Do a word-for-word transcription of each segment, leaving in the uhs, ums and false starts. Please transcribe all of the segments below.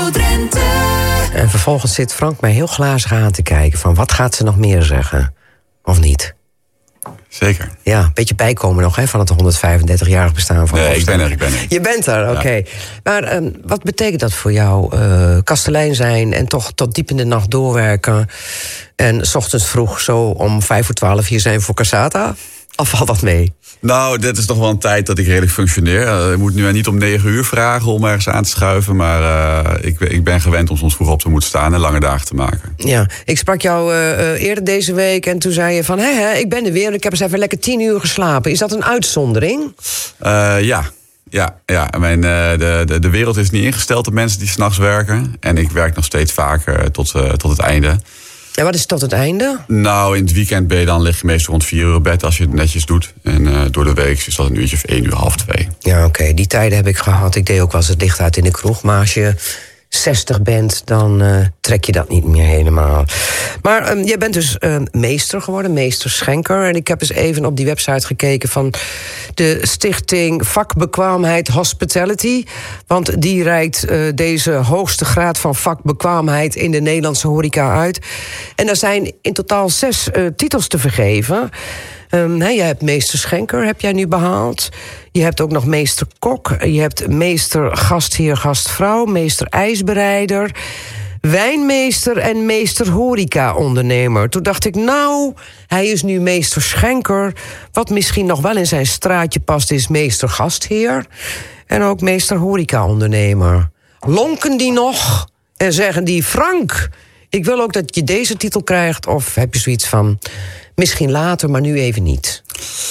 Drenthe. En vervolgens zit Frank mij heel glazig aan te kijken van wat gaat ze nog meer zeggen? Of niet? Zeker. Ja, een beetje bijkomen nog hè, van het honderdvijfendertig-jarig bestaan van Nee, ik ben er, ik ben er. Je bent er, oké. Okay. Ja. Maar um, wat betekent dat voor jou? Uh, kastelein zijn en toch tot diep in de nacht doorwerken. En 's ochtends vroeg zo om vijf voor twaalf hier zijn voor Cassata? Of valt dat mee? Nou, dit is toch wel een tijd dat ik redelijk functioneer. Uh, ik moet nu niet om negen uur vragen om ergens aan te schuiven. Maar uh, ik, ik ben gewend om soms vroeg op te moeten staan en lange dagen te maken. Ja, ik sprak jou uh, eerder deze week en toen zei je van... hé, hé, ik ben er weer en ik heb eens even lekker tien uur geslapen. Is dat een uitzondering? Uh, ja. Ja, ja. Mijn, uh, de, de, de wereld is niet ingesteld op mensen die 's nachts werken. En ik werk nog steeds vaker tot, uh, tot het einde. En wat is tot het einde? Nou, in het weekend ben je dan, lig je meestal rond vier uur op bed als je het netjes doet. En uh, door de week is dat een uurtje of één uur, half twee. Ja, oké. Okay. Die tijden heb ik gehad. Ik deed ook wel eens het licht uit in de kroeg. Maar als je zestig bent, dan uh, trek je dat niet meer helemaal. Maar um, jij bent dus uh, meester geworden, meester-schenker. En ik heb eens even op die website gekeken van de stichting Vakbekwaamheid Hospitality. Want die reikt uh, deze hoogste graad van vakbekwaamheid in de Nederlandse horeca uit. En er zijn in totaal zes uh, titels te vergeven. Um, he, je hebt meester-schenker, heb jij nu behaald. Je hebt ook nog meester-kok. Je hebt meester-gastheer, gastvrouw, meester-ijsbereider, wijnmeester en meester-horeca-ondernemer. Toen dacht ik, nou, hij is nu meester-schenker. Wat misschien nog wel in zijn straatje past, is meester-gastheer. En ook meester-horeca-ondernemer. Lonken die nog en zeggen die, Frank, ik wil ook dat je deze titel krijgt. Of heb je zoiets van, misschien later, maar nu even niet?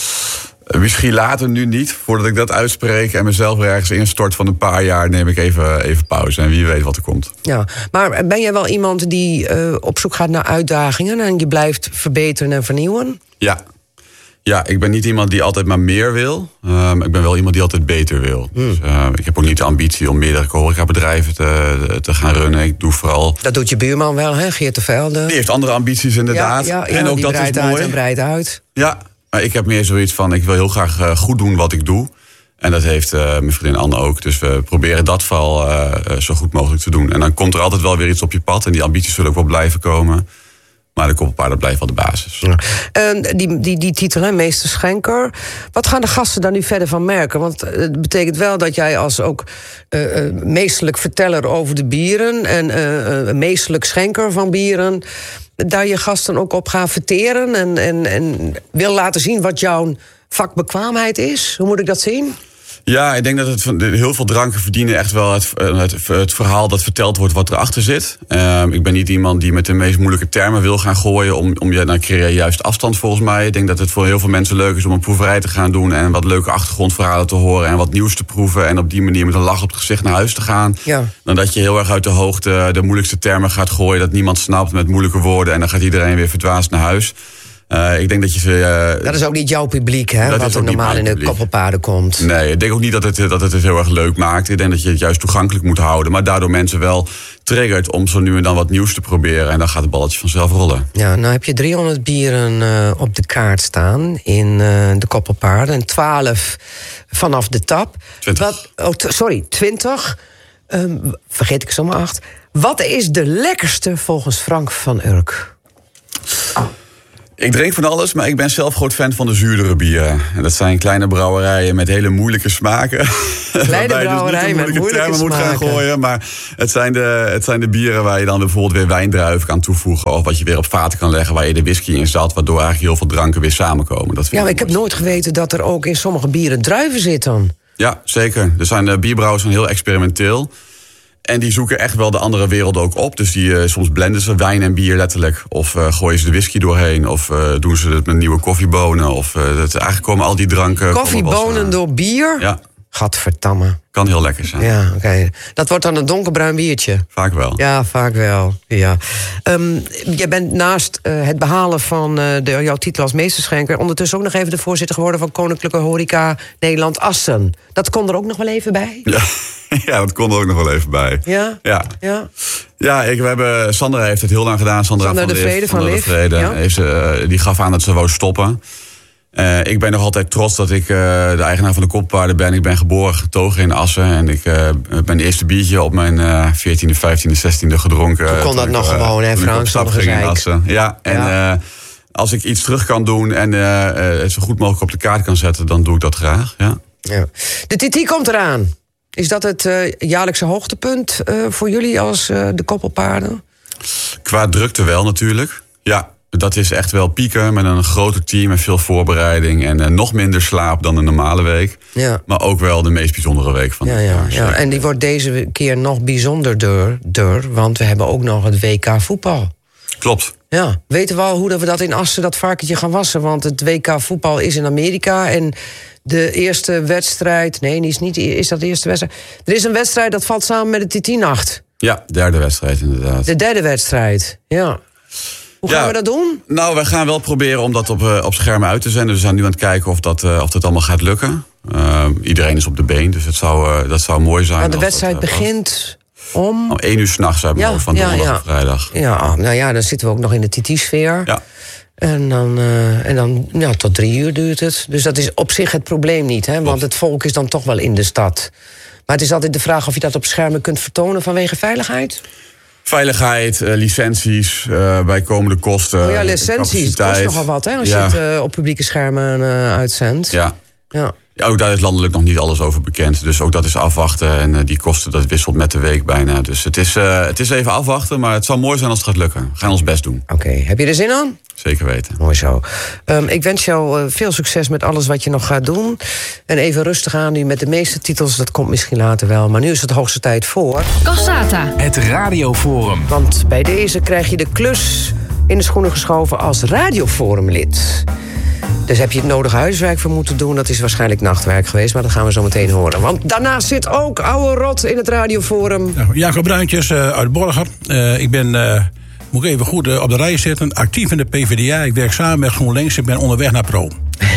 Misschien later, nu niet. Voordat ik dat uitspreek en mezelf er ergens instort van een paar jaar, neem ik even, even pauze. En wie weet wat er komt. Ja, maar ben jij wel iemand die uh, op zoek gaat naar uitdagingen en je blijft verbeteren en vernieuwen? Ja. Ja, ik ben niet iemand die altijd maar meer wil. Um, ik ben wel iemand die altijd beter wil. Hmm. Dus, uh, ik heb ook niet de ambitie om meerdere horecabedrijven te, te gaan runnen. Ik doe vooral... Dat doet je buurman wel, hè, Geert de Velde? Die heeft andere ambities inderdaad. Ja, ja, ja, en ook die dat breidt is mooi. uit en breidt uit. Ja, maar ik heb meer zoiets van, ik wil heel graag uh, goed doen wat ik doe. En dat heeft uh, mijn vriendin Anne ook. Dus we proberen dat vooral uh, zo goed mogelijk te doen. En dan komt er altijd wel weer iets op je pad. En die ambities zullen ook wel blijven komen. Maar de koppelpaarden blijft wel de basis. Ja. Uh, die, die, die titel, hè, meester-schenker. Wat gaan de gasten daar nu verder van merken? Want het betekent wel dat jij als ook uh, uh, meesterlijk verteller over de bieren en uh, uh, meesterlijk schenker van bieren, daar je gasten ook op gaan verteren en, en, en wil laten zien wat jouw vakbekwaamheid is. Hoe moet ik dat zien? Ja, ik denk dat het heel veel dranken verdienen echt wel het, het, het verhaal dat verteld wordt wat erachter zit. Uh, ik ben niet iemand die met de meest moeilijke termen wil gaan gooien. Om, om je, dan creëer je juist afstand volgens mij. Ik denk dat het voor heel veel mensen leuk is om een proeverij te gaan doen en wat leuke achtergrondverhalen te horen en wat nieuws te proeven. En op die manier met een lach op het gezicht naar huis te gaan. Ja. Dan dat je heel erg uit de hoogte de moeilijkste termen gaat gooien. Dat niemand snapt met moeilijke woorden. En dan gaat iedereen weer verdwaasd naar huis. Uh, ik denk dat je ze. Uh, dat is ook niet jouw publiek, hè? Wat er normaal in de koppelpaarden komt. Nee, ik denk ook niet dat het, dat het het heel erg leuk maakt. Ik denk dat je het juist toegankelijk moet houden. Maar daardoor mensen wel triggert om zo nu en dan wat nieuws te proberen. En dan gaat het balletje vanzelf rollen. Ja, nou heb je driehonderd bieren uh, op de kaart staan in uh, de koppelpaarden. En twaalf vanaf de tap. twintig. Wat, oh, t- sorry, twintig. Um, vergeet ik zomaar acht. Wat is de lekkerste volgens Frank van Urk? Ik drink van alles, maar ik ben zelf groot fan van de zuurdere bieren. En dat zijn kleine brouwerijen met hele moeilijke smaken. Kleine brouwerijen dus met moeilijke termen moet gaan gooien. Maar het zijn, de, het zijn de bieren waar je dan bijvoorbeeld weer wijndruiven kan toevoegen. Of wat je weer op vaten kan leggen waar je de whisky in zat. Waardoor eigenlijk heel veel dranken weer samenkomen. Dat ja, maar ik heb nooit geweten dat er ook in sommige bieren druiven zitten. Ja, zeker. Er zijn, de bierbrouwers zijn heel experimenteel. En die zoeken echt wel de andere werelden ook op. Dus die, uh, soms blenden ze wijn en bier letterlijk. Of uh, gooien ze de whisky doorheen. Of uh, doen ze het met nieuwe koffiebonen. Of uh, dat, eigenlijk komen al die dranken... Koffiebonen door bier? Ja. Gadverdamme. Kan heel lekker zijn. Ja, oké. Okay. Dat wordt dan een donkerbruin biertje? Vaak wel. Ja, vaak wel. Ja. Um, jij bent naast uh, het behalen van uh, de, jouw titel als meesterschenker ondertussen ook nog even de voorzitter geworden van Koninklijke Horeca Nederland Assen. Dat kon er ook nog wel even bij? Ja, ja dat kon er ook nog wel even bij. Ja? Ja. Ja, ja ik, we hebben, Sandra heeft het heel lang gedaan. Sandra, Sandra van de Vrede van Liv. Ja. Heeft ze, uh, die gaf aan dat ze wou stoppen. Uh, ik ben nog altijd trots dat ik uh, de eigenaar van de Koppaarden ben. Ik ben geboren, getogen in Assen. En ik uh, ben de eerste biertje op mijn uh, veertiende, vijftiende, zestiende gedronken. Toen kon dat ik, nog uh, gewoon, hè, Frans? Stap ging in Assen. Ja, en ja. Uh, als ik iets terug kan doen en uh, uh, het zo goed mogelijk op de kaart kan zetten, dan doe ik dat graag. Ja. Ja. De T T komt eraan. Is dat het uh, jaarlijkse hoogtepunt uh, voor jullie als uh, de koppelpaarden? Qua drukte wel natuurlijk, ja. Dat is echt wel pieken met een groter team en veel voorbereiding. En uh, nog minder slaap dan een normale week. Ja. Maar ook wel de meest bijzondere week van ja, het ja, jaar. Ja. En die wordt deze keer nog bijzonderder, want we hebben ook nog het W K voetbal. Klopt. Ja, weten we al hoe dat we dat in Assen, dat varkentje gaan wassen? Want het W K voetbal is in Amerika en de eerste wedstrijd... Nee, is, niet, is dat de eerste wedstrijd? Er is een wedstrijd dat valt samen met de T T-nacht. Ja, derde wedstrijd inderdaad. De derde wedstrijd, ja. Hoe gaan ja, we dat doen? Nou, we gaan wel proberen om dat op, uh, op schermen uit te zenden. We zijn nu aan het kijken of dat, uh, of dat allemaal gaat lukken. Uh, iedereen is op de been, dus het zou, uh, dat zou mooi zijn. Maar de wedstrijd dat, uh, begint om... Om één uur 's nachts uit mijn hoofd, van donderdag ja, ja. en vrijdag. Ja, nou ja, dan zitten we ook nog in de T T-sfeer. Ja. En dan, uh, en dan ja, tot drie uur duurt het. Dus dat is op zich het probleem niet, hè? Want het volk is dan toch wel in de stad. Maar het is altijd de vraag of je dat op schermen kunt vertonen vanwege veiligheid. Veiligheid, uh, licenties, uh, bijkomende kosten. Oh ja, licenties, het kost nogal wat, hè, als ja. je het uh, op publieke schermen uh, uitzendt. Ja. Ja. Ja, ook daar is landelijk nog niet alles over bekend. Dus ook dat is afwachten. En uh, die kosten, dat wisselt met de week bijna. Dus het is, uh, het is even afwachten, maar het zal mooi zijn als het gaat lukken. We gaan ons best doen. Oké, okay. Heb je er zin aan? Zeker weten. Mooi zo. Um, ik wens jou uh, veel succes met alles wat je nog gaat doen. En even rustig aan nu met de meeste titels. Dat komt misschien later wel. Maar nu is het de hoogste tijd voor... Cassata. Het radioforum. Want bij deze krijg je de klus in de schoenen geschoven als radioforumlid. Dus heb je het nodige huiswerk voor moeten doen. Dat is waarschijnlijk nachtwerk geweest, maar dat gaan we zo meteen horen. Want daarnaast zit ook oude rot in het radioforum. Ja, Jacob Bruintjes uh, uit Borger. Uh, ik ben, uh, moet ik even goed uh, op de rij zitten, actief in de P V D A. Ik werk samen met GroenLinks. Ik ben onderweg naar Pro.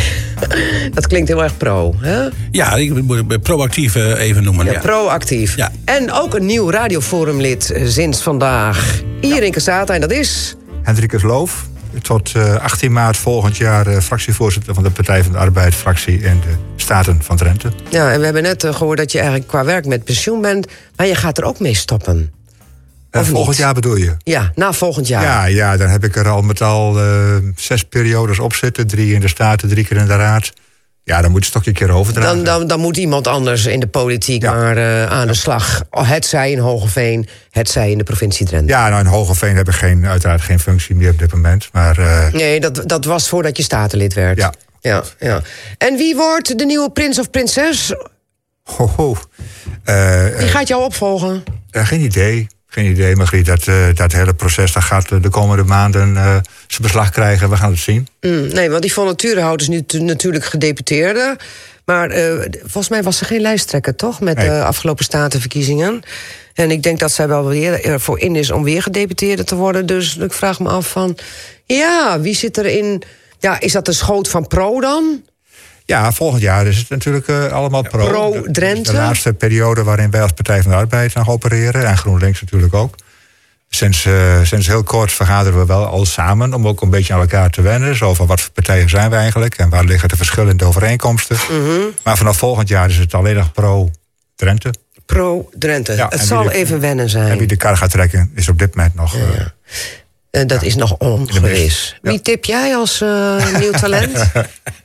Dat klinkt heel erg pro, hè? Ja, ik moet proactief uh, even noemen. Ja, ja. proactief. Ja. En ook een nieuw radioforumlid uh, sinds vandaag. Hier ja. in Cassata, en dat is... Hendrikus Loof. Tot uh, achttien maart volgend jaar uh, fractievoorzitter van de Partij van de Arbeid fractie in de Staten van Drenthe. Ja, en we hebben net uh, gehoord dat je eigenlijk qua werk met pensioen bent, maar je gaat er ook mee stoppen. Uh, volgend niet? jaar bedoel je? Ja, na volgend jaar. Ja, ja, dan heb ik er al met al uh, zes periodes op zitten. Drie in de Staten, drie keer in de Raad. Ja, dan moet je het toch een keer overdragen. Dan, dan, dan moet iemand anders in de politiek ja. maar uh, aan de slag. Het zij in Hogeveen, het zij in de provincie Drenthe. Ja, nou in Hogeveen heb ik geen, uiteraard geen functie meer op dit moment. Maar, uh... Nee, dat, dat was voordat je statenlid werd. Ja. Ja, ja. En wie wordt de nieuwe prins of prinses? Ho, ho. Uh, Wie gaat jou opvolgen? Uh, geen idee. Geen idee, Margriet. Dat, uh, dat hele proces dat gaat de komende maanden uh, zijn beslag krijgen. We gaan het zien. Mm, nee, want die Von Natuurhout is nu t- natuurlijk gedeputeerde. Maar uh, volgens mij was ze geen lijsttrekker, toch? Met de nee. uh, afgelopen statenverkiezingen. En ik denk dat zij wel weer ervoor in is om weer gedeputeerde te worden. Dus ik vraag me af van... Ja, wie zit er in... Ja, is dat de schoot van Pro dan? Ja, volgend jaar is het natuurlijk uh, allemaal pro. Pro-Drenthe. De laatste periode waarin wij als Partij van de Arbeid gaan opereren. En GroenLinks natuurlijk ook. Sinds, uh, sinds heel kort vergaderen we wel al samen. Om ook een beetje aan elkaar te wennen. Zo van wat voor partijen zijn we eigenlijk. En waar liggen de verschillende overeenkomsten. Mm-hmm. Maar vanaf volgend jaar is het alleen nog pro-Drenthe. Pro-Drenthe. Ja, het zal de, even wennen zijn. En wie de kar gaat trekken is op dit moment nog... Ja, ja. Uh, dat ja. is nog ongewis. Ja. Wie tip jij als uh, nieuw talent? uh,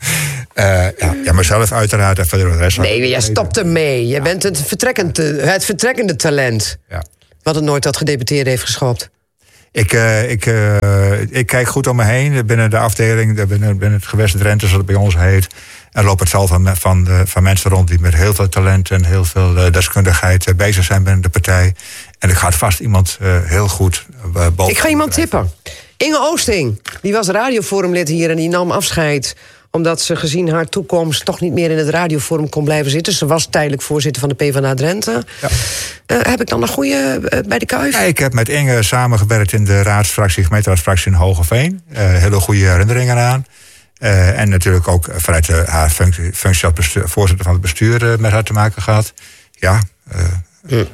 ja, ja, mezelf uiteraard. En verder de rest nee, jij stopt ermee. Je ja. bent het vertrekkende, het vertrekkende talent. Ja. Wat het nooit dat gedeputeerde heeft geschopt. Ik, uh, ik, uh, ik kijk goed om me heen. Binnen de afdeling, binnen, binnen het gewest Drenthe, zoals het bij ons heet. Er loopt het tal van, van, uh, van mensen rond die met heel veel talent en heel veel uh, deskundigheid uh, bezig zijn binnen de partij. En er gaat vast iemand uh, heel goed uh, boven. Ik ga iemand tippen. Inge Oosting, die was radioforumlid hier en die nam afscheid omdat ze gezien haar toekomst toch niet meer in het radioforum kon blijven zitten. Ze was tijdelijk voorzitter van de PvdA Drenthe. Ja. Uh, heb ik dan een goede uh, bij de kuif? Ja, ik heb met Inge samengewerkt in de raadsfractie, gemeenteraadsfractie in Hogeveen. Uh, hele goede herinneringen aan. Uh, en natuurlijk ook vanuit uh, haar functie, functie als bestuur, voorzitter van het bestuur uh, met haar te maken gehad. Ja, uh, mm.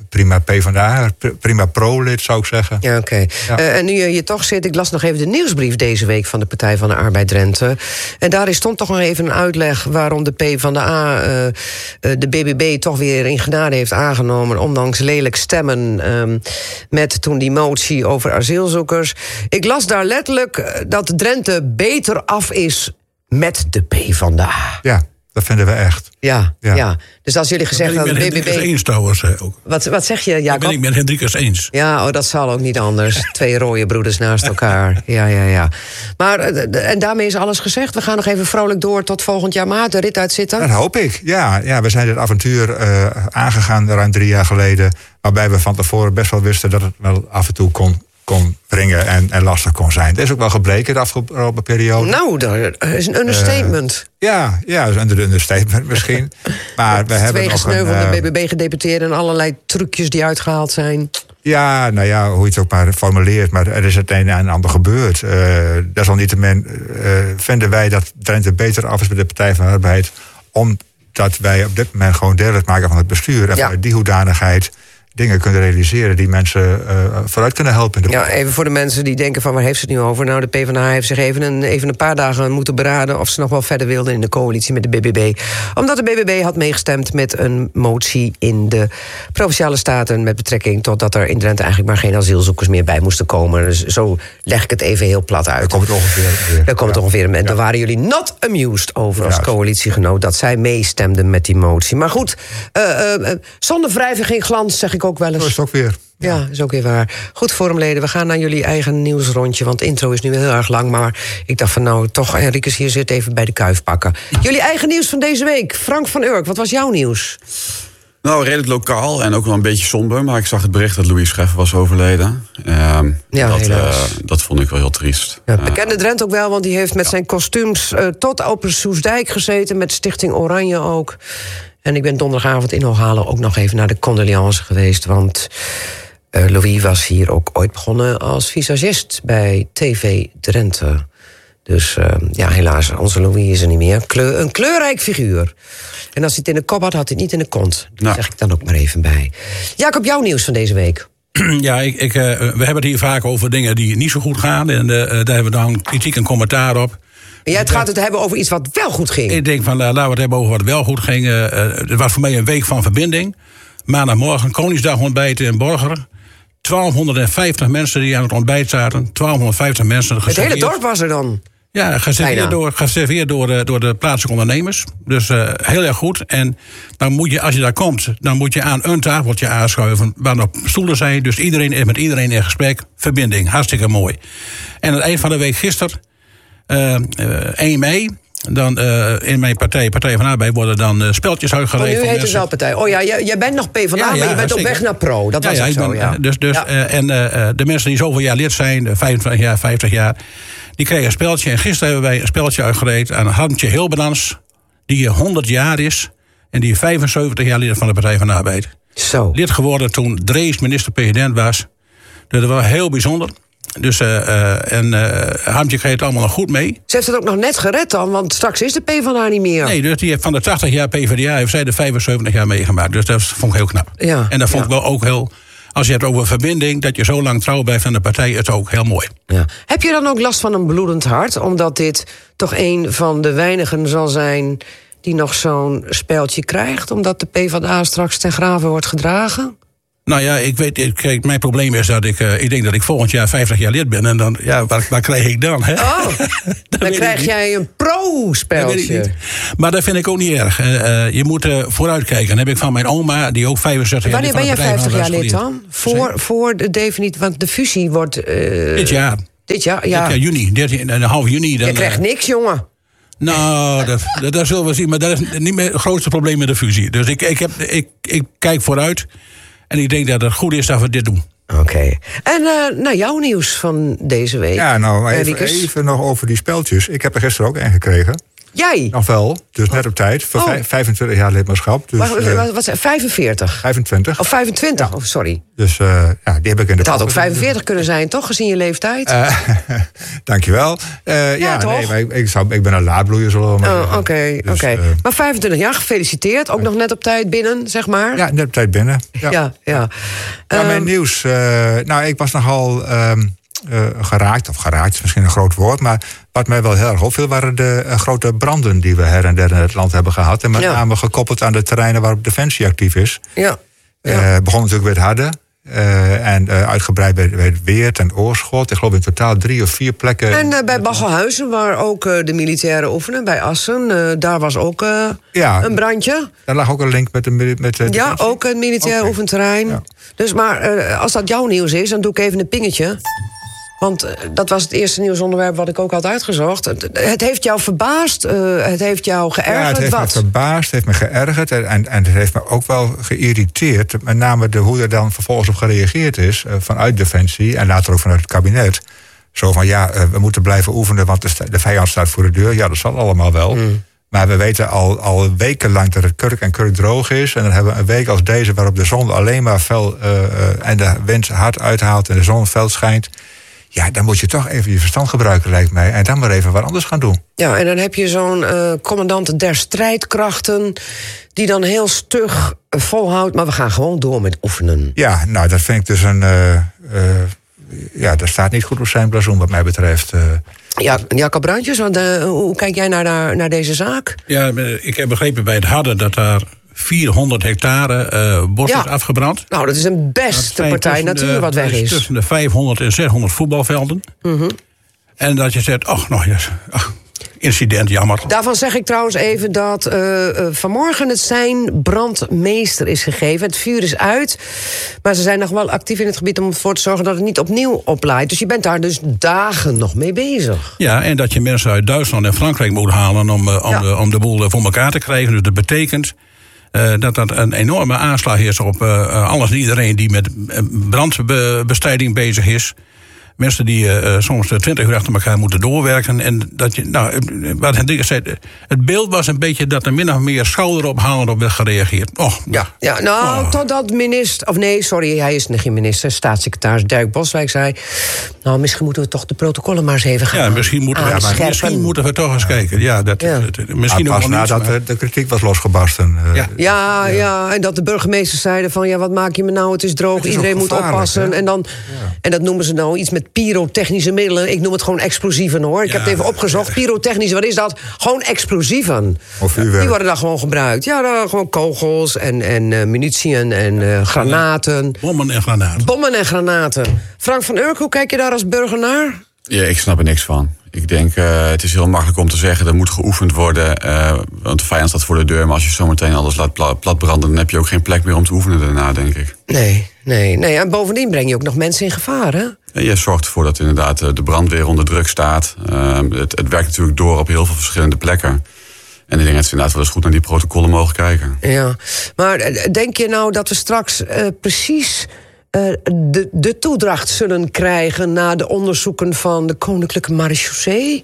prima PvdA, prima pro-lid zou ik zeggen. Ja, oké. Okay. Ja. Uh, en nu je hier toch zit, ik las nog even de nieuwsbrief deze week van de Partij van de Arbeid Drenthe. En daarin stond toch nog even een uitleg waarom de PvdA uh, uh, de B B B toch weer in genade heeft aangenomen, ondanks lelijk stemmen um, met toen die motie over asielzoekers. Ik las daar letterlijk dat Drenthe beter af is met de PvdA. Ja. Dat vinden we echt. Ja, ja. ja. Dus als jullie gezegd hadden... Ik ben het Hendrikus eens trouwens ook. Wat, wat zeg je, Jacob? Ik ben ik met Hendrikus eens. Ja, oh, dat zal ook niet anders. Twee rode broeders naast elkaar. Ja, ja, ja. Maar, en daarmee is alles gezegd. We gaan nog even vrolijk door tot volgend jaar maart de rit uitzitten. Dat hoop ik, ja. ja we zijn dit avontuur uh, aangegaan ruim drie jaar geleden. Waarbij we van tevoren best wel wisten dat het wel af en toe kon... kon brengen en, en lastig kon zijn. Dat is ook wel gebleken de afgelopen periode. Nou, dat is een understatement. Uh, ja, ja, dat is een understatement misschien. Maar we hebben nog een... Twee B B B-gedeputeerden en allerlei trucjes die uitgehaald zijn. Ja, nou ja, hoe je het ook maar formuleert. Maar er is het een en ander gebeurd. Uh, desalniettemin uh, vinden wij dat Drenthe beter af is met de Partij van de Arbeid. Omdat wij op dit moment gewoon deel uitmaken van het bestuur. En ja. vanuit die hoedanigheid dingen kunnen realiseren die mensen uh, vooruit kunnen helpen. Ja, even voor de mensen die denken van waar heeft ze het nu over? Nou, de PvdA heeft zich even een, even een paar dagen moeten beraden of ze nog wel verder wilden in de coalitie met de B B B. Omdat de B B B had meegestemd met een motie in de Provinciale Staten met betrekking tot dat er in Drenthe eigenlijk maar geen asielzoekers meer bij moesten komen. Dus zo leg ik het even heel plat uit. Daar komt het ongeveer. Daar komt het ongeveer. En daar waren jullie not amused over als coalitiegenoot dat zij meestemden met die motie. Maar goed, uh, uh, zonder wrijving geen glans, zeg ik ook wel eens. Dat is ook weer. Ja, is ook weer waar. Goed, forumleden, we gaan naar jullie eigen nieuwsrondje. Want de intro is nu heel erg lang. Maar ik dacht van nou, toch Henrikus hier zit, even bij de kuif pakken. Jullie eigen nieuws van deze week. Frank van Urk, wat was jouw nieuws? Nou, redelijk lokaal en ook wel een beetje somber. Maar ik zag het bericht dat Louis Scheffer was overleden. Uh, ja, dat, helaas. Uh, dat vond ik wel heel triest. Ja, bekende Drent ook wel, want die heeft met ja. zijn kostuums uh, tot op Soesdijk gezeten. Met Stichting Oranje ook. En ik ben donderdagavond in Hooghalen ook nog even naar de condoleance geweest. Want uh, Louis was hier ook ooit begonnen als visagist bij T V Drenthe. Dus uh, ja, helaas, onze Louis is er niet meer. Kleur, een kleurrijk figuur. En als hij het in de kop had, had hij het niet in de kont. Dat nou. zeg ik dan ook maar even bij. Jacob, jouw nieuws van deze week. Ja, ik, ik, uh, we hebben het hier vaak over dingen die niet zo goed gaan. En uh, daar hebben we dan kritiek en commentaar op. En jij gaat het hebben over iets wat wel goed ging. Ik denk van, uh, laten we het hebben over wat wel goed ging. Uh, het was voor mij een week van verbinding. Maandagmorgen, Koningsdag ontbijt in Borger. twaalfhonderdvijftig mensen die aan het ontbijt zaten. twaalfhonderdvijftig mensen geserveerd. Het hele dorp was er dan? Ja, geserveerd, door, geserveerd door, de, door de plaatselijke ondernemers. Dus uh, heel erg goed. En dan moet je, als je daar komt, dan moet je aan een tafeltje aanschuiven waar nog stoelen zijn. Dus iedereen is met iedereen in gesprek. Verbinding, hartstikke mooi. En aan het eind van de week gisteren, uh, uh, één mei... Dan uh, in mijn partij, Partij van de Arbeid, worden dan uh, speltjes uitgereikt. Oh, nu heet het wel partij. Oh ja, jij, jij bent nog PvdA, ja, ja, maar je bent op weg naar Pro. Dat ja, was ja, ook zo, ben, ja. Dus, dus, ja. Uh, en uh, de mensen die zoveel jaar lid zijn, vijfentwintig jaar, vijftig jaar... die kregen een speltje. En gisteren hebben wij een speltje uitgereikt aan Harmtje Hilbenans... die honderd jaar is en die vijfenzeventig jaar lid van de Partij van de Arbeid. Zo. Lid geworden toen Drees minister-president was. Dus dat was heel bijzonder. Dus, uh, uh, en uh, Harmtje kreeg het allemaal nog goed mee. Ze heeft het ook nog net gered dan, want straks is de PvdA niet meer. Nee, dus die heeft van de tachtig jaar PvdA heeft zij de vijfenzeventig jaar meegemaakt. Dus dat vond ik heel knap. Ja, en dat vond ja. ik wel ook heel, als je hebt over verbinding, dat je zo lang trouw blijft aan de partij, is ook heel mooi. Ja. Heb je dan ook last van een bloedend hart? Omdat dit toch een van de weinigen zal zijn die nog zo'n speeltje krijgt, omdat de PvdA straks ten grave wordt gedragen? Nou ja, ik weet, ik, mijn probleem is dat ik, uh, ik denk dat ik volgend jaar vijftig jaar lid ben. En dan, ja, wat, wat krijg ik dan? Hè? Oh, dan krijg jij een pro-speltje. Maar dat vind ik ook niet erg. Uh, uh, je moet uh, vooruitkijken. Dan heb ik van mijn oma, die ook vijfenzestig jaar lid Wanneer van ben jij vijftig jaar lid dan? Voor, Zeg? voor de definitief, want de fusie wordt... Uh, dit jaar. Dit jaar, ja. Dit jaar, juni. dertien, een half juni. Dan, je krijgt niks, jongen. Nou, dat, dat, dat zullen we zien. Maar dat is niet meer het grootste probleem met de fusie. Dus ik, ik, heb, ik, ik kijk vooruit. En ik denk dat het goed is dat we dit doen. Oké. Okay. En uh, nou, jouw nieuws van deze week. Ja, nou, even, even nog over die speltjes. Ik heb er gisteren ook een gekregen. Jij? Nog wel, dus net op tijd. Voor Oh. vijfentwintig jaar lidmaatschap. Dus, Wacht, uh, wat, wat, vijfenveertig? vijfentwintig. Of vijfentwintig? Ja. Oh, sorry. Dus uh, ja, die heb ik in de Het had ook pocket. vijfenveertig kunnen zijn, toch? Gezien je leeftijd? Uh, dankjewel. Uh, ja, toch? nee, maar ik, ik, zou, ik ben een laadbloeier, zullen we maar Oh, zeggen. Oké, Dus, oké. uh, Maar vijfentwintig jaar, gefeliciteerd. Ook nog net op tijd binnen, zeg maar. ja, net op tijd binnen. Ja. ja. ja. Maar mijn Ehm, nieuws, uh, nou, ik was nogal um, uh, geraakt, of geraakt is misschien een groot woord, maar wat mij wel heel erg opviel waren de uh, grote branden die we her en der in het land hebben gehad. En met Ja. name gekoppeld aan de terreinen waarop Defensie actief is. Ja. Uh, ja. begon natuurlijk bij het Harde. Uh, en uh, uitgebreid bij, bij het Weert en Oorschot. Ik geloof in totaal drie of vier plekken. En uh, bij Baggelhuizen, waar ook uh, de militairen oefenen, bij Assen, uh, daar was ook uh, ja, een brandje. Daar lag ook een link met de met de Ja, Defensie. ook een militair Oké. oefenterrein. Ja. Dus maar uh, als dat jouw nieuws is, dan doe ik even een pingetje. Want uh, dat was het eerste nieuwsonderwerp wat ik ook had uitgezocht. Het, het heeft jou verbaasd, uh, het heeft jou geërgerd, Ja, het heeft wat? me verbaasd, het heeft me geërgerd en, en, en het heeft me ook wel geïrriteerd. Met name de, hoe er dan vervolgens op gereageerd is uh, vanuit Defensie en later ook vanuit het kabinet. Zo van ja, uh, we moeten blijven oefenen, want de, sta- de vijand staat voor de deur. Ja, dat zal allemaal wel. Mm. Maar we weten al, al wekenlang dat het kurk en kurk droog is. En dan hebben we een week als deze waarop de zon alleen maar fel uh, uh, en de wind hard uithaalt en de zon fel schijnt. Ja, dan moet je toch even je verstand gebruiken, lijkt mij. En dan maar even wat anders gaan doen. Ja, en dan heb je zo'n uh, commandant der strijdkrachten die dan heel stug uh, volhoudt, maar we gaan gewoon door met oefenen. Ja, nou, dat vind ik dus een... Uh, uh, ja, dat staat niet goed op zijn blazoen wat mij betreft. Uh. Ja, Jacob Bruintjes, want, uh, hoe kijk jij naar, naar, naar deze zaak? Ja, ik heb begrepen bij het Harde dat daar vierhonderd hectare uh, bos Ja. is afgebrand. Nou, dat is een beste partij natuur wat weg is. Tussen de vijfhonderd en zeshonderd voetbalvelden. Mm-hmm. En dat je zegt, ach, nou ja, ach, incident, jammer. Daarvan zeg ik trouwens even dat uh, uh, vanmorgen het sein brandmeester is gegeven. Het vuur is uit, maar ze zijn nog wel actief in het gebied om ervoor te zorgen dat het niet opnieuw oplaait. Dus je bent daar dus dagen nog mee bezig. Ja, en dat je mensen uit Duitsland en Frankrijk moet halen om, uh, om, Ja. de, om de boel uh, voor elkaar te krijgen. Dus dat betekent uh, dat dat een enorme aanslag is op uh, alles en iedereen die met brandbestrijding bezig is. Mensen die uh, soms twintig uur achter elkaar moeten doorwerken. En dat je, nou, wat Hendrik zei, het beeld was een beetje dat er min of meer schouderophalen op werd gereageerd. Oh, Ja, ja nou, Oh. totdat minister... Of nee, sorry, hij is nog geen minister. Staatssecretaris Dirk Boswijk zei... Nou, misschien moeten we toch de protocollen maar eens even gaan ja, misschien moeten, we, aanscherpen. misschien moeten we toch eens kijken. Ja, dat, Ja. dat- misschien Maar nog pas wel niet, nadat maar- de, de kritiek was losgebarsten. Uh, Ja. Ja, ja, en dat de burgemeesters zeiden van... ja, wat maak je me nou, het is droog, Het is iedereen ook moet gevaarlijk, oppassen. hè? En, dan, en dat noemen ze nou iets met pyrotechnische middelen. Ik noem het gewoon explosieven, hoor. Ik Ja, heb het even opgezocht. Pyrotechnisch, wat is dat? Gewoon explosieven. Of vuurwerk. Die worden dan gewoon gebruikt. Ja, dan gewoon kogels en, en uh, munitie en, en uh, granaten. Bommen en granaten. Bommen en granaten. Frank van Urk, hoe kijk je daar als burger naar? Ja, ik snap er niks van. Ik denk, uh, het is heel makkelijk om te zeggen, er moet geoefend worden. Uh, want de vijand staat voor de deur. Maar als je zometeen alles laat pla- platbranden, dan heb je ook geen plek meer om te oefenen daarna, denk ik. Nee, nee, nee. En bovendien breng je ook nog mensen in gevaar, hè? En je zorgt ervoor dat inderdaad uh, de brandweer onder druk staat. Uh, het, het werkt natuurlijk door op heel veel verschillende plekken. En ik denk dat ze inderdaad wel eens goed naar die protocollen mogen kijken. Ja, maar eh, denk je nou dat we straks uh, precies uh, de, de toedracht zullen krijgen na de onderzoeken van de Koninklijke Marechaussee?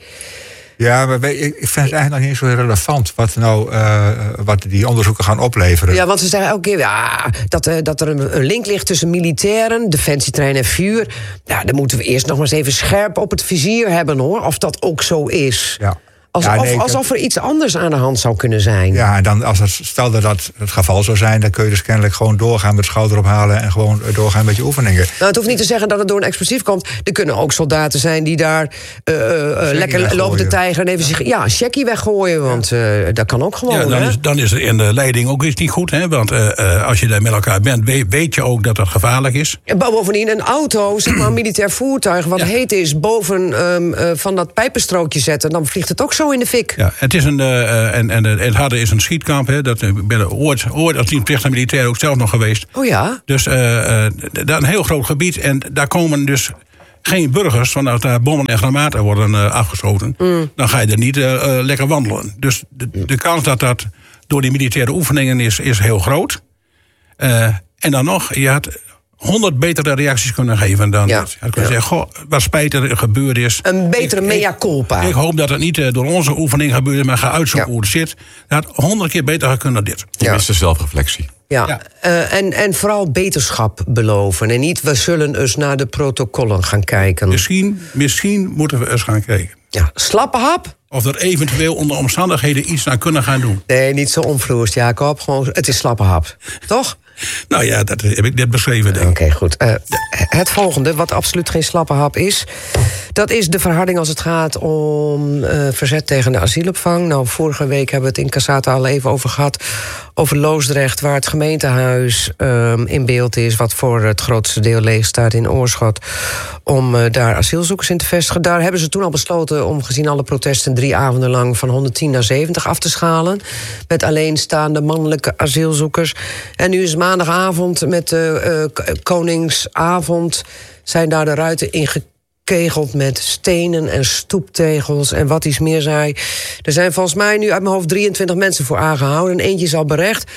Ja, maar weet je, ik vind het eigenlijk nog niet zo relevant wat, nou, uh, wat die onderzoeken gaan opleveren. Ja, want ze zeggen elke keer ja, dat, uh, dat er een, een link ligt tussen militairen, defensietrein en vuur. Ja, dan moeten we eerst nog maar eens even scherp op het vizier hebben, hoor, of dat ook zo is. Ja. Alsof, Ja, nee, ik- alsof er iets anders aan de hand zou kunnen zijn. Ja, en dan als het, stel dat dat het geval zou zijn, dan kun je dus kennelijk gewoon doorgaan met schouder ophalen en gewoon uh, doorgaan met je oefeningen. Nou, het hoeft niet te zeggen dat het door een explosief komt. Er kunnen ook soldaten zijn die daar uh, uh, lekker weggooien. lopen te tijgeren en even zich, ja, een checkie weggooien, want uh, dat kan ook gewoon. Ja, dan hè? is, dan is er in de leiding ook iets niet goed. Hè? Want uh, uh, als je daar met elkaar bent, weet, weet je ook dat dat gevaarlijk is. En bovendien, een auto, zeg maar een militair voertuig, wat Ja. heet is, boven um, uh, van dat pijpenstrookje zetten, dan vliegt het ook zo in de fik. Ja, het is een, uh, en, en het Harde is een schietkamp. Hè? Dat, ik ben er ooit, ooit als dienstplichtige militair ook zelf nog geweest. Oh ja? Dus uh, uh, dat een heel groot gebied. En daar komen dus geen burgers, want als daar bommen en granaten worden uh, afgeschoten, mm. dan ga je er niet uh, uh, lekker wandelen. Dus de, de kans dat dat door die militaire oefeningen is, is heel groot. Uh, en dan nog, je had honderd betere reacties kunnen geven dan Ja. dit. Ik kan Ja. zeggen, goh, wat spijt dat er gebeurd is. Een betere Ik- mea culpa. Ik hoop dat het niet uh, door onze oefening gebeurt, maar ga uitzoeken Ja. hoe het zit. Dat had honderd keer beter gekund dan dit. Je Ja. mist de zelfreflectie. Ja, Ja. eh, en, en vooral beterschap beloven. En niet, we zullen eens naar de protocollen gaan kijken. Misschien, misschien moeten we eens gaan kijken. Ja, slappe hap? Of er eventueel onder omstandigheden iets aan kunnen gaan doen. Nee, niet zo onvloerst, Jacob. Gewoon, het is slappe hap. Toch? Nou ja, dat heb ik net beschreven, denk Oké, ik. goed. Uh, het volgende, wat absoluut geen slappe hap is... dat is de verharding als het gaat om uh, verzet tegen de asielopvang. Nou, vorige week hebben we het in Cassata al even over gehad... over Loosdrecht, waar het gemeentehuis uh, in beeld is... wat voor het grootste deel leeg staat in Oorschot... om uh, daar asielzoekers in te vestigen. Daar hebben ze toen al besloten om, gezien alle protesten... drie avonden lang van honderdtien naar zeventig af te schalen... met alleenstaande mannelijke asielzoekers. En nu is maandagavond met de uh, Koningsavond... zijn daar de ruiten ingekegeld met stenen en stoeptegels... en wat iets meer zei. Er zijn volgens mij nu uit mijn hoofd drieëntwintig mensen voor aangehouden... en eentje is al berecht.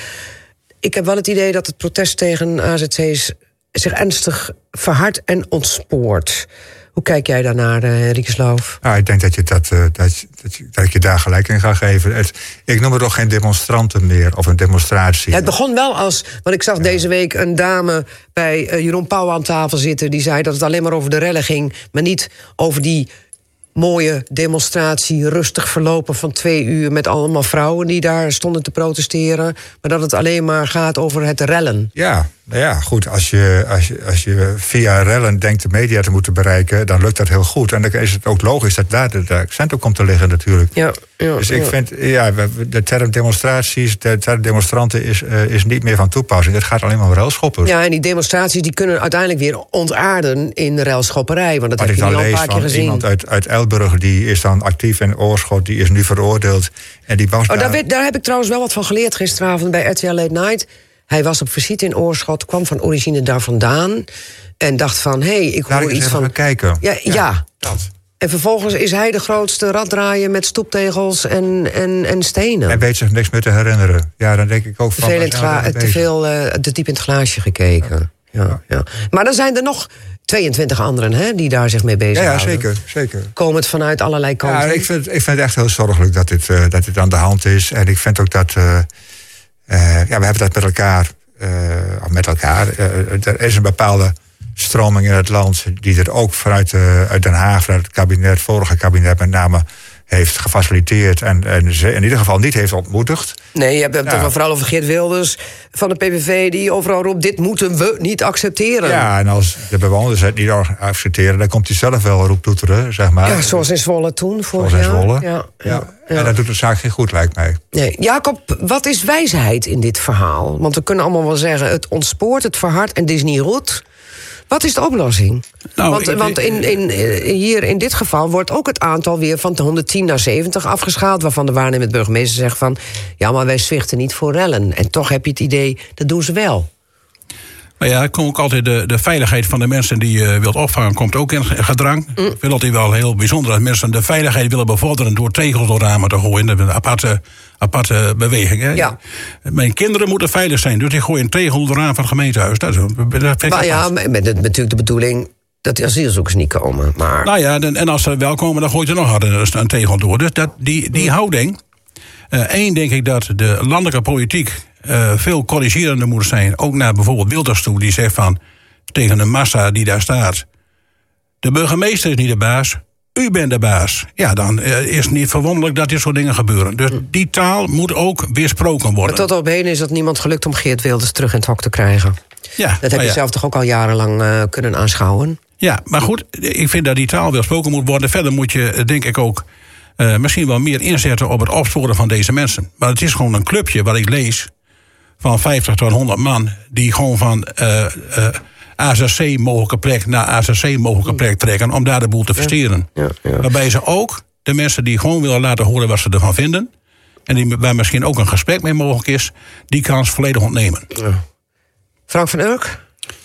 Ik heb wel het idee dat het protest tegen A Z C's... zich ernstig verhardt en ontspoort. Hoe kijk jij daarnaar, uh, Riekesloof? Nou, ik denk dat je, dat, uh, dat, dat, je, dat je daar gelijk in gaat geven. Het, ik noem het toch geen demonstranten meer, of een demonstratie. Ja, het begon wel als... want ik zag ja. deze week een dame bij uh, Jeroen Pauw aan tafel zitten... die zei dat het alleen maar over de rellen ging... maar niet over die mooie demonstratie, rustig verlopen van twee uur... met allemaal vrouwen die daar stonden te protesteren... maar dat het alleen maar gaat over het rellen. Ja, nou ja, goed, als je, als, je, als je via rellen denkt de media te moeten bereiken... dan lukt dat heel goed. En dan is het ook logisch dat daar de, de accent op komt te liggen natuurlijk. Ja, ja, dus ik ja. vind, ja, de term demonstraties, de term demonstranten is, uh, is niet meer van toepassing. Het gaat alleen maar om ruilschoppers. Ja, en die demonstraties die kunnen uiteindelijk weer ontaarden in ruilschopperij. Want dat Wat heb ik je dan nu al een lees paar keer van gezien. iemand uit, uit Elburg, die is dan actief in Oorschot, die is nu veroordeeld. En die was oh, daar... daar, weet, daar heb ik trouwens wel wat van geleerd gisteravond bij R T L Late Night. Hij was op visite in Oorschot, kwam van origine daar vandaan... en dacht van, hé, hey, ik hoor Laat ik iets eens van... gaan kijken. Ja, ja, ja. Dat. En vervolgens is hij de grootste raddraaier met stoeptegels en, en, en stenen. Hij weet zich niks meer te herinneren. Ja, dan denk ik ook van... Te veel, in het, waar zijn we gla- mee te, bezig? veel uh, te diep in het glaasje gekeken. Ja. Ja, ja. Maar dan zijn er nog tweeëntwintig anderen hè, die daar zich mee Ja, ja, bezighouden. zeker, zeker. Komend vanuit allerlei kanten. Ja, ik vind, ik vind het echt heel zorgelijk dat dit, uh, dat dit aan de hand is. En ik vind ook dat... Uh, uh, ja, we hebben dat met elkaar... Uh, met elkaar. Uh, er is een bepaalde stroming in het land... die er ook vanuit uh, uit Den Haag, vanuit het kabinet... vorige kabinet met name heeft gefaciliteerd... en, en ze in ieder geval niet heeft ontmoedigd. Nee, je hebt het Ja. toch vooral over Geert Wilders van de P V V... die overal roept, dit moeten we niet accepteren. Ja, en als de bewoners het niet accepteren... dan komt hij zelf wel roeptoeteren, zeg maar. Ja, zoals in Zwolle toen, vorig Zoals in jaar. Zwolle. Ja, ja, Ja. ja. En dat doet de zaak geen goed, lijkt mij. Nee. Jacob, wat is wijsheid in dit verhaal? Want we kunnen allemaal wel zeggen, het ontspoort, het verhardt en dit is niet goed. Wat is de oplossing? Nou, want ik- want in, in, hier in dit geval wordt ook het aantal weer van honderdtien naar zeventig afgeschaald... waarvan de waarnemend burgemeester zegt van... ja, maar wij zwichten niet voor rellen. En toch heb je het idee, dat doen ze wel. Nou ja, komt ook altijd de, de veiligheid van de mensen die je wilt opvangen, komt ook in gedrang. Mm. Ik vind altijd wel heel bijzonder dat mensen de veiligheid willen bevorderen door tegels door ramen te gooien. Dat is een aparte, aparte beweging. Hè? Ja. Mijn kinderen moeten veilig zijn, dus ik gooi een tegel door het raam van het gemeentehuis. Dat, is, dat vind ik Maar ja, apart. met, met natuurlijk de bedoeling dat die asielzoekers niet komen. Maar Nou ja, en en als ze wel komen, dan gooit er nog harder een, een tegel door. Dus dat, die, die houding. Eén, uh, denk ik dat de landelijke politiek uh, veel corrigerender moet zijn. Ook naar bijvoorbeeld Wilders toe, die zegt van tegen een massa die daar staat: de burgemeester is niet de baas, u bent de baas. Ja, dan uh, is het niet verwonderlijk dat dit soort dingen gebeuren. Dus die taal moet ook weersproken worden. tot op heden is het niemand gelukt om Geert Wilders terug in het hok te krijgen. Ja, Dat heb nou je ja. zelf toch ook al jarenlang uh, kunnen aanschouwen? Ja, maar goed, ik vind dat die taal weersproken moet worden. Verder moet je, denk ik ook, uh, misschien wel meer inzetten op het opsporen van deze mensen. Maar het is gewoon een clubje, wat ik lees, van vijftig tot honderd man, die gewoon van uh, uh, A Z C mogelijke plek naar A Z C mogelijke plek trekken om daar de boel te versteren. Ja, ja. Waarbij ze ook de mensen die gewoon willen laten horen wat ze ervan vinden, en die, waar misschien ook een gesprek mee mogelijk is, die kans volledig ontnemen. Frank van Urk?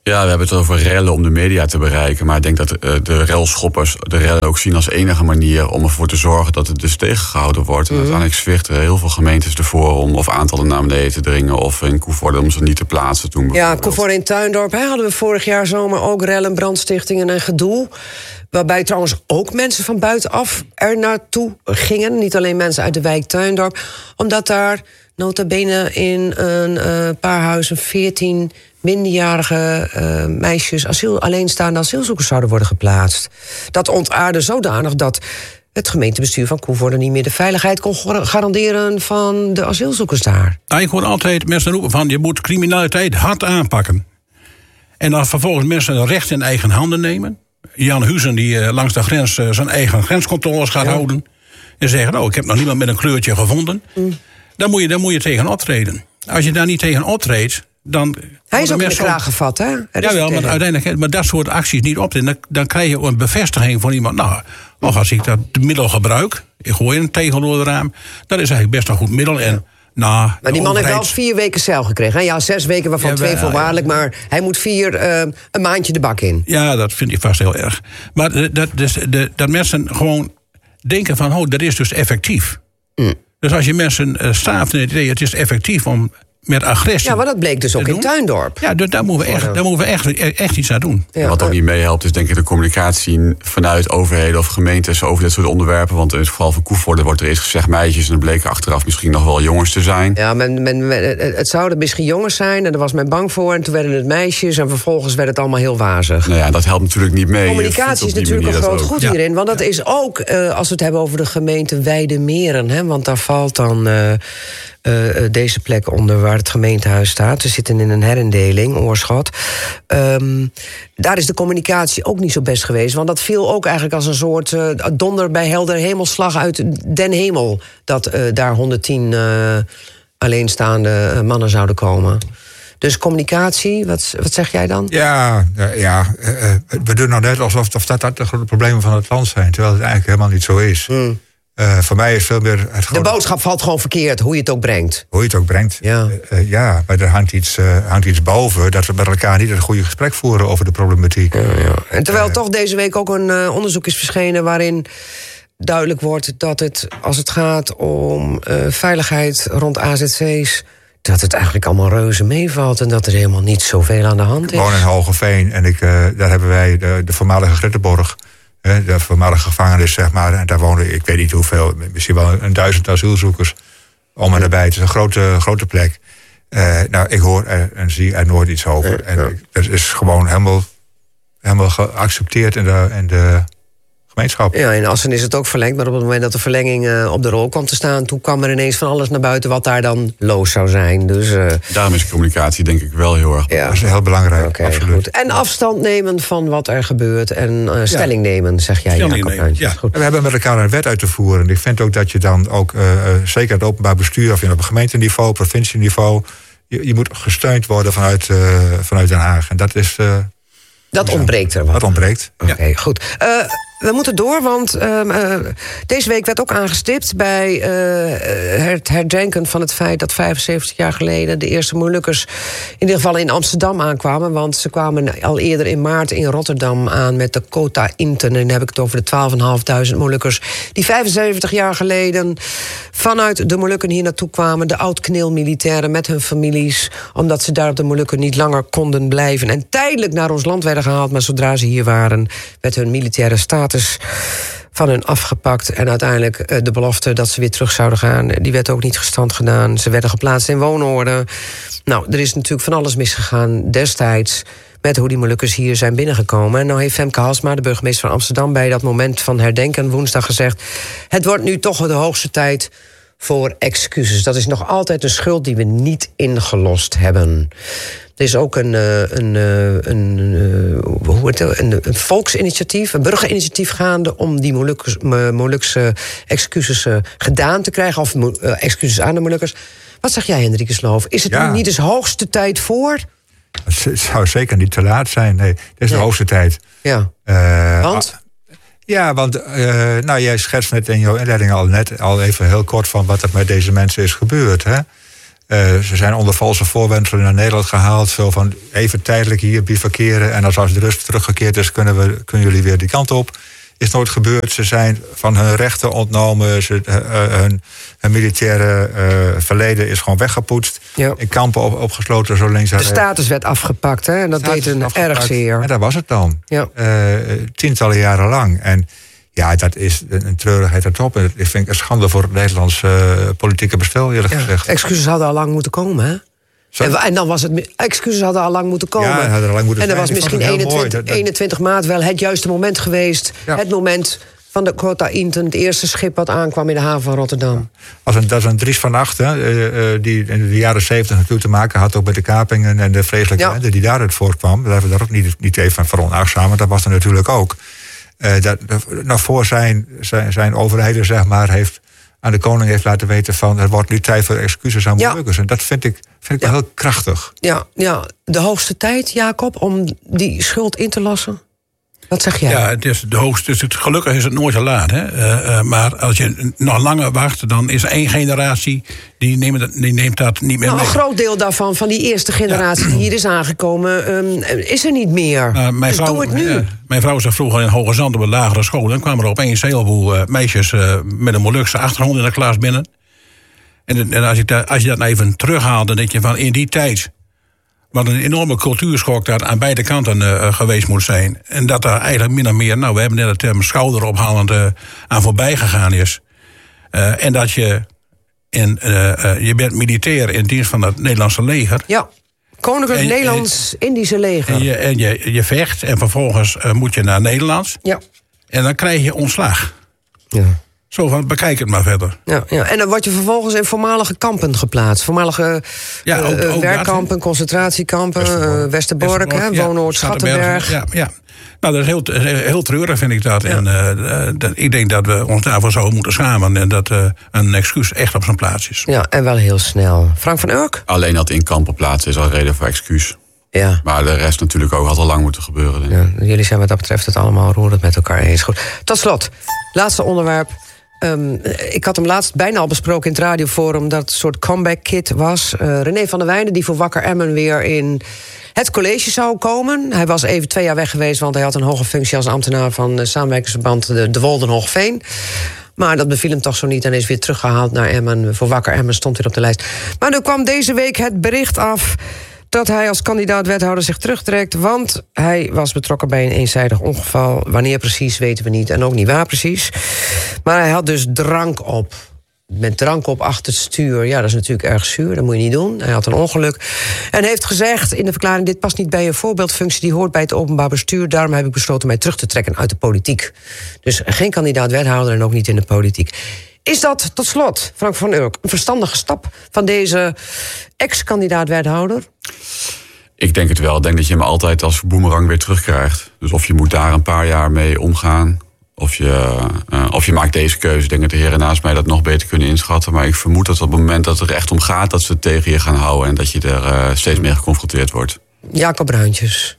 Ja, we hebben het over rellen om de media te bereiken. Maar ik denk dat uh, de relschoppers de rellen ook zien als enige manier om ervoor te zorgen dat het dus tegengehouden wordt. En mm-hmm. uiteindelijk zwichten heel veel gemeentes ervoor om of aantallen naar beneden te dringen of in Koevoorde om ze niet te plaatsen toen. Ja, Koevoorde in Tuindorp hè, hadden we vorig jaar zomer ook rellen, brandstichtingen en gedoe. Waarbij trouwens ook mensen van buitenaf er naartoe gingen. Niet alleen mensen uit de wijk Tuindorp. Omdat daar nota bene in een uh, paar huizen veertien minderjarige uh, meisjes, asiel, alleenstaande asielzoekers zouden worden geplaatst. Dat ontaarde zodanig dat het gemeentebestuur van Koevoorde niet meer de veiligheid kon garanderen van de asielzoekers daar. Nou, ik hoor altijd mensen roepen van je moet criminaliteit hard aanpakken. En dan vervolgens mensen het recht in eigen handen nemen. Jan Huizen die uh, langs de grens uh, zijn eigen grenscontroles gaat ja. houden. En zeggen, oh, ik heb nog niemand met een kleurtje gevonden. Mm. Dan, moet je, dan moet je tegen optreden. Als je daar niet tegen optreedt, dan... Hij is ook in de kraag gevat, hè? Ja, wel, maar uiteindelijk, maar dat soort acties niet optreden, dan, dan krijg je een bevestiging van iemand. Nou, of als ik dat middel gebruik, ik gooi een tegel door het raam, dat is eigenlijk best een goed middel. En, ja. nou, maar die man overheid... heeft wel vier weken cel gekregen. Hè? Ja, zes weken waarvan ja, twee voorwaardelijk, ja. maar hij moet vier uh, een maandje de bak in. Ja, dat vind ik vast heel erg. Maar dat, dus, de, dat mensen gewoon denken van, oh, dat is dus effectief. Mm. Dus als je mensen uh, straaft in het idee, het is effectief om met agressie. Ja, maar dat bleek dus ook in Tuindorp. Ja, dus daar moeten we echt, daar moeten we echt, echt iets aan doen. Ja. Wat ook niet meehelpt is denk ik de communicatie vanuit overheden of gemeentes over dit soort onderwerpen. Want in het geval van Koevoorde wordt er eerst gezegd meisjes en er bleken achteraf misschien nog wel jongens te zijn. Ja, men, men, het zouden misschien jongens zijn en daar was men bang voor. En toen werden het meisjes en vervolgens werd het allemaal heel wazig. Nou ja, dat helpt natuurlijk niet mee. Communicatie is natuurlijk een groot goed ja. hierin. Want dat is ook, uh, als we het hebben over de gemeente Weidemeren. Hè, want daar valt dan... Uh, Uh, deze plek onder waar het gemeentehuis staat. We zitten in een herindeling, Oorschot. Um, daar is de communicatie ook niet zo best geweest. Want dat viel ook eigenlijk als een soort uh, donder bij helder hemelslag uit den hemel. Dat uh, daar honderdtien uh, alleenstaande mannen zouden komen. Dus communicatie, wat, wat zeg jij dan? Ja, ja uh, we doen nou net alsof of dat, dat de grote problemen van het land zijn. Terwijl het eigenlijk helemaal niet zo is. Hmm. Uh, voor mij is veel meer... Het de boodschap valt gewoon verkeerd, hoe je het ook brengt. Hoe je het ook brengt, ja. Uh, uh, ja, maar er hangt iets, uh, hangt iets boven... dat we met elkaar niet een goede gesprek voeren over de problematiek. Ja, ja. En terwijl uh, toch deze week ook een uh, onderzoek is verschenen... waarin duidelijk wordt dat het, als het gaat om uh, veiligheid rond A Z C's... dat het eigenlijk allemaal reuze meevalt... en dat er helemaal niet zoveel aan de hand is. Ik woon in Hogeveen en ik, uh, daar hebben wij de, de voormalige Grettenborg... de voormalige gevangenis, zeg maar. En daar wonen, ik weet niet hoeveel, misschien wel een duizend asielzoekers om en nabij. Het is een grote, grote plek. Uh, nou, ik hoor er, en zie er nooit iets over. Ja, en ja. Het is gewoon helemaal, helemaal geaccepteerd in de, in de gemeenschap. Ja, in Assen is het ook verlengd. Maar op het moment dat de verlenging uh, op de rol kwam te staan... toen kwam er ineens van alles naar buiten wat daar dan los zou zijn. Dus, uh, Daarom is communicatie denk ik wel heel erg ja. Dat is heel belangrijk, okay, absoluut. Goed. En afstand nemen van wat er gebeurt. En uh, stelling ja. nemen, zeg jij, stelling Jacob. Ja. Goed. We hebben met elkaar een wet uit te voeren. En ik vind ook dat je dan ook, uh, zeker het openbaar bestuur... of op gemeenteniveau, provincieniveau... je, je moet gesteund worden vanuit, uh, vanuit Den Haag. En dat is... Uh, dat ontbreekt er wat. Dat ontbreekt. Oké, okay, ja. goed. Uh, We moeten door, want uh, uh, deze week werd ook aangestipt... bij uh, het herdenken van het feit dat vijfenzeventig jaar geleden... de eerste Molukkers in ieder geval in Amsterdam aankwamen. Want ze kwamen al eerder in maart in Rotterdam aan met de Kota Inten. En dan heb ik het over de twaalfduizend vijfhonderd Molukkers... die vijfenzeventig jaar geleden vanuit de Molukken hier naartoe kwamen. De oud-Knil-militairen met hun families... omdat ze daar op de Molukken niet langer konden blijven... en tijdelijk naar ons land werden gehaald. Maar zodra ze hier waren, werd hun militaire status van hun afgepakt. En uiteindelijk uh, de belofte dat ze weer terug zouden gaan... die werd ook niet gestand gedaan. Ze werden geplaatst in woonorden. Nou, er is natuurlijk van alles misgegaan destijds... met hoe die Molukkers hier zijn binnengekomen. En nou heeft Femke Halsma, de burgemeester van Amsterdam... bij dat moment van herdenken woensdag gezegd... het wordt nu toch de hoogste tijd voor excuses. Dat is nog altijd een schuld die we niet ingelost hebben. Er is ook een, een, een, een, hoe het, een, een volksinitiatief, een burgerinitiatief gaande... om die Molukkers, Molukse excuses gedaan te krijgen... of excuses aan de Molukkers. Wat zeg jij, Hendrikus Sloof? Is het ja. nu niet eens hoogste tijd voor? Het zou zeker niet te laat zijn. Nee, het is nee. de hoogste tijd. Ja, uh, want... Ja, want uh, nou, jij schetst net in jouw inleiding al net al even heel kort van wat er met deze mensen is gebeurd. Hè? Uh, ze zijn onder valse voorwendselen naar Nederland gehaald. Zo van even tijdelijk hier bivakeren. En als, als de rust teruggekeerd is, kunnen, we, kunnen jullie weer die kant op. Is nooit gebeurd. Ze zijn van hun rechten ontnomen. Ze, uh, hun, hun militaire uh, verleden is gewoon weggepoetst. Ja. In kampen op, opgesloten, zo links en rechts. De status werd afgepakt, hè? En dat deed een erg zeer. En dat was het dan. Ja. Uh, tientallen jaren lang. En ja, dat is een treurigheid erop. En dat vind ik een schande voor het Nederlandse uh, politieke bestel, eerlijk ja. gezegd. Excuses hadden al lang moeten komen, hè? En, en dan was het. Excuses hadden al lang moeten komen. Ja, hadden al lang moeten en dan zijn. was misschien eenentwintig, dat, dat... eenentwintig maart wel het juiste moment geweest. Ja. Het moment van de Quota Inten, het eerste schip wat aankwam in de haven van Rotterdam. Ja. Als een, dat is een Dries van Acht, hè, uh, uh, die in de jaren zeventig natuurlijk te maken had ook met de kapingen en de vreselijke ellende ja. die daaruit voortkwam. Daar hebben we daar ook niet, niet even van veronachtzamen. Dat was er natuurlijk ook. Uh, dat, nou, voor zijn, zijn, zijn overheden, zeg maar, heeft aan de koning heeft laten weten van er wordt nu tijd voor excuses aan Molukkers. Ja. En dat vind ik, vind ik ja. wel heel krachtig. Ja, ja, de hoogste tijd, Jacob, om die schuld in te lossen? Wat zeg jij? Ja, het is de hoogste. Het, gelukkig is het nooit te laat. Hè? Uh, uh, maar als je nog langer wacht, dan is er één generatie die neemt dat, die neemt dat niet meer nou, mee. Een groot deel daarvan, van die eerste generatie ja. die hier is aangekomen, um, is er niet meer. Uh, mijn, dus vrouw, doe het nu. Uh, mijn vrouw zat vroeger in Hoge Zand op een lagere school. En kwamen er opeens een heleboel uh, meisjes uh, met een Molukse achtergrond in de klas binnen. En, en als, je dat, als je dat nou even terughaalt, dan denk je van in die tijd wat een enorme cultuurschok dat aan beide kanten uh, geweest moet zijn. En dat daar eigenlijk min of meer, nou, we hebben net de term schouderophalend uh, aan voorbij gegaan is. Uh, en dat je, in, uh, uh, je bent militair in dienst van het Nederlandse leger. Ja, Koninklijk Nederlands-Indische leger. En je, en je, je vecht en vervolgens uh, moet je naar Nederland. Ja. En dan krijg je ontslag. Ja. Zo van, bekijk het maar verder. Ja, ja. En dan word je vervolgens in voormalige kampen geplaatst. Voormalige ja, ook, uh, ook werkkampen, dat, concentratiekampen, Westerbork, uh, Westerbork, Westerbork hè, Woonoord, ja, Schattenberg. Ja, ja. Nou, dat is heel, heel treurig, vind ik dat. Ja. En uh, dat, ik denk dat we ons daarvoor zouden moeten schamen. En dat uh, een excuus echt op zijn plaats is. Ja, en wel heel snel. Frank van Urk? Alleen dat in kampen plaatsen is al reden voor excuus. Ja. Maar de rest natuurlijk ook had al lang moeten gebeuren. Denk ik. Ja, jullie zijn wat dat betreft het allemaal roerend met elkaar eens. Goed. Tot slot, laatste onderwerp. Um, ik had hem laatst bijna al besproken in het radioforum dat het een soort comeback kit was. Uh, René van der Wijnen, die voor Wakker Emmen weer in het college zou komen. Hij was even twee jaar weg geweest, want hij had een hoge functie als ambtenaar van de samenwerkingsverband De, de Wolden Hoogveen. Maar dat beviel hem toch zo niet en is weer teruggehaald naar Emmen. Voor Wakker Emmen stond weer op de lijst. Maar nu kwam deze week het bericht af dat hij als kandidaat-wethouder zich terugtrekt, want hij was betrokken bij een eenzijdig ongeval. Wanneer precies, weten we niet en ook niet waar precies. Maar hij had dus drank op. Met drank op achter het stuur. Ja, dat is natuurlijk erg zuur, dat moet je niet doen. Hij had een ongeluk. En heeft gezegd in de verklaring, dit past niet bij een voorbeeldfunctie, die hoort bij het openbaar bestuur. Daarom heb ik besloten mij terug te trekken uit de politiek. Dus geen kandidaat-wethouder en ook niet in de politiek. Is dat, tot slot, Frank van Urk, een verstandige stap van deze ex-kandidaat-wethouder? Ik denk het wel. Ik denk dat je hem altijd als boemerang weer terugkrijgt. Dus of je moet daar een paar jaar mee omgaan, of je, uh, of je maakt deze keuze. Ik denk dat de heren naast mij dat nog beter kunnen inschatten. Maar ik vermoed dat op het moment dat het er echt om gaat, dat ze het tegen je gaan houden en dat je er uh, steeds meer geconfronteerd wordt. Jacob Bruintjes.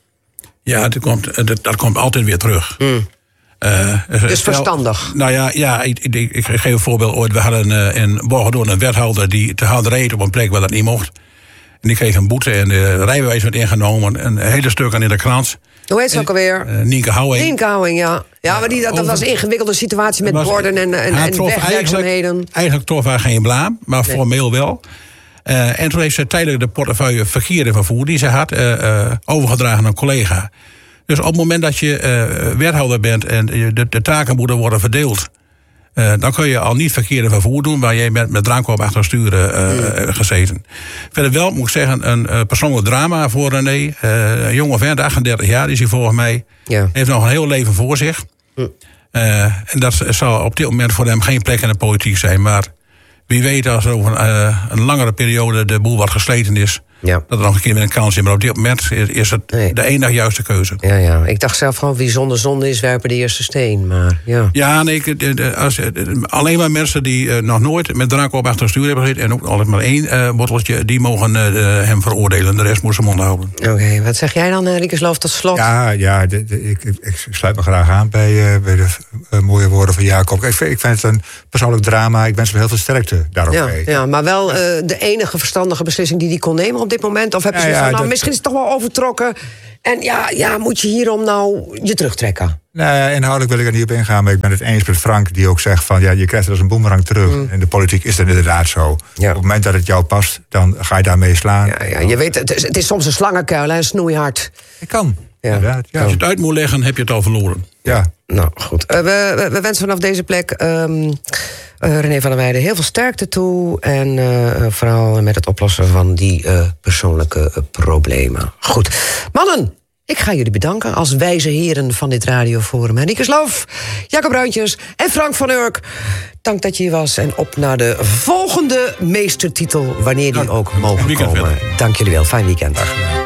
Ja, dat komt, dat, dat komt altijd weer terug. Mm. Uh, dus stel, verstandig. Nou ja, ja ik, ik, ik geef een voorbeeld ooit. We hadden uh, in Borgerdoorn een wethouder die te hard reed op een plek waar dat niet mocht. En die kreeg een boete en de rijbewijs werd ingenomen. Een hele stuk aan in de krant. Hoe heet ze ook alweer? Uh, Nienke Houwing. Nienke Houwing, ja. Ja, maar die, dat, dat was een ingewikkelde situatie met was, borden en, en, en wegwerkzaamheden. Eigenlijk, eigenlijk trof haar geen blaam, maar nee. formeel wel. Uh, en toen heeft ze tijdelijk de portefeuille verkeer en vervoer die ze had uh, uh, overgedragen aan een collega. Dus op het moment dat je uh, wethouder bent en de, de taken moeten worden verdeeld, Uh, dan kun je al niet verkeerde vervoer doen, waar jij met, met drank op achter het stuur uh, uh, gezeten. Verder wel, moet ik zeggen, een uh, persoonlijk drama voor René. Uh, een jonge vent, achtendertig jaar is hij volgens mij. Ja. Heeft nog een heel leven voor zich. Uh, en dat zal op dit moment voor hem geen plek in de politiek zijn. Maar wie weet, als er over een, uh, een langere periode de boel wat gesleten is, Ja. Dat er nog een keer met een kans in. Maar op dit moment is, is het Nee. de enige juiste keuze. Ja, ja. Ik dacht zelf gewoon, wie zonder zonde is, werpen de eerste steen. Maar ja. Ja, nee, ik- de- de- als, de- alleen maar mensen die uh, nog nooit met drank op achter het stuur hebben gezeten... en ook altijd maar één uh, botteltje, die mogen uh, hem veroordelen. De rest moet zijn mond houden. Oké, okay, wat zeg jij dan, Riekes Loof, tot slot? Ja, ja de, de, ik, ik, ik sluit me graag aan bij, uh, bij de uh, mooie woorden van Jacob. Ik vind, ik vind het een persoonlijk drama. Ik wens hem heel veel sterkte daarop Ja, mee. ja, maar wel uh, de enige verstandige beslissing die hij kon nemen op dit moment? Of heb je Ja, zoiets ja, van, nou, dat- misschien is het toch wel overtrokken... en ja, ja, moet je hierom nou je terugtrekken? Nee, inhoudelijk wil ik er niet op ingaan, maar ik ben het eens met Frank... die ook zegt van, ja, je krijgt het als een boemerang terug. Mm. En de politiek is dat inderdaad zo. Ja. Op het moment dat het jou past, dan ga je daarmee slaan. Ja, ja, je weet, het is, het is soms een slangenkuil en snoeihard. Ik kan, Ja. inderdaad. Ja. Als je het uit moet leggen, heb je het al verloren. ja. Nou, goed. Uh, we, we, we wensen vanaf deze plek um, uh, René van der Weijden heel veel sterkte toe. En uh, vooral met het oplossen van die uh, persoonlijke uh, problemen. Goed. Mannen, ik ga jullie bedanken als wijze heren van dit radioforum. Riekes Loof, Jacob Bruintjes en Frank van Urk. Dank dat je hier was. En op naar de volgende meestertitel, wanneer die Dank. ook mogen Weekend komen. verder. Dank jullie wel. Fijn weekend. Dag gedaan.